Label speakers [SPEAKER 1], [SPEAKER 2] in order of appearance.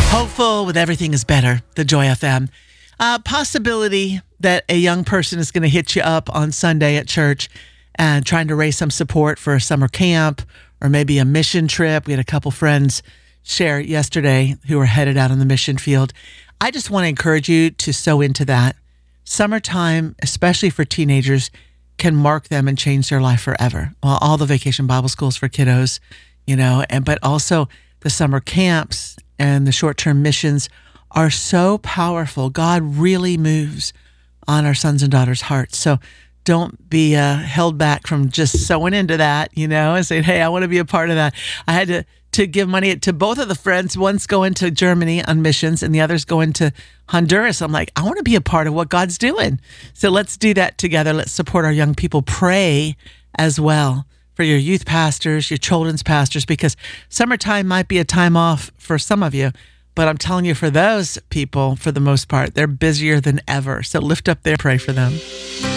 [SPEAKER 1] Hopeful with Everything is Better, the Joy FM. Possibility that a young person is going to hit you up on Sunday at church and trying to raise some support for a summer camp or maybe a mission trip. We had a couple friends share yesterday who were headed out on the mission field. I just want to encourage you to sow into that. Summertime, especially for teenagers, can mark them and change their life forever. Well, all the vacation Bible schools for kiddos, but also the summer camps and the short-term missions are so powerful. God really moves on our sons and daughters' hearts. So don't be held back from just sowing into that, and saying, hey, I want to be a part of that. I had to give money to both of the friends. One's going to Germany on missions and the other's going to Honduras. I'm like, I want to be a part of what God's doing. So let's do that together. Let's support our young people. Pray as well for your youth pastors, your children's pastors, because summertime might be a time off for some of you, but I'm telling you, for those people, for the most part, they're busier than ever. So lift up their pray for them.